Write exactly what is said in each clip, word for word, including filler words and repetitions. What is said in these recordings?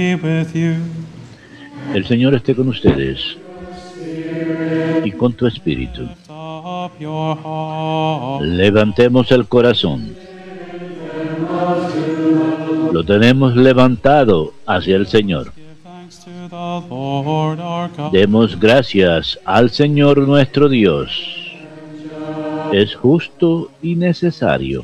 El Señor esté con ustedes y con tu espíritu. Levantemos el corazón. Lo tenemos levantado hacia el Señor. Demos gracias al Señor nuestro Dios. Es justo y necesario.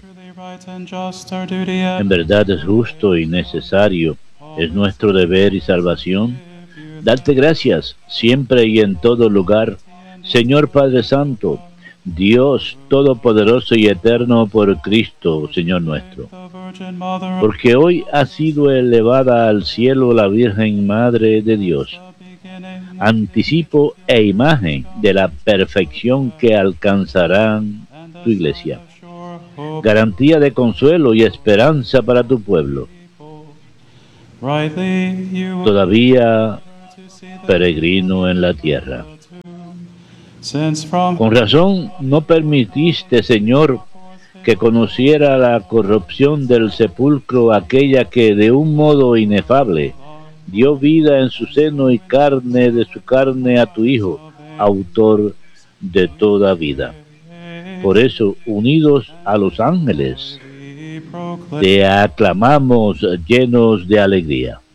En verdad es justo y necesario. Es nuestro deber y salvación darte gracias siempre y en todo lugar, Señor Padre Santo, Dios Todopoderoso y Eterno, por Cristo, Señor nuestro. Porque hoy ha sido elevada al cielo la Virgen Madre de Dios, anticipo e imagen de la perfección que alcanzarán tu iglesia, garantía de consuelo y esperanza para tu pueblo. Todavía peregrino en la tierra. Con razón no permitiste, Señor, que conociera la corrupción del sepulcro aquella que de un modo inefable dio vida en su seno y carne de su carne a tu Hijo, autor de toda vida. Por eso, unidos a los ángeles, te aclamamos llenos de alegría.